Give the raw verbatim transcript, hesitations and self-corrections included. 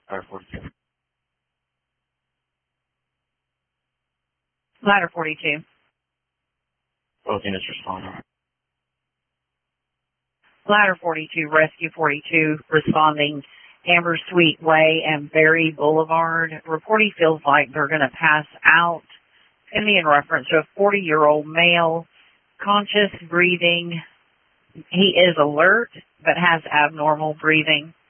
Ladder forty-two. Ladder forty-two. Both units responding. Ladder forty-two, Rescue forty-two, responding Amber Sweet Way and Berry Boulevard. Reporting feels like they're going to pass out. Pending in reference to a forty-year-old male, conscious breathing. He is alert, but has abnormal breathing.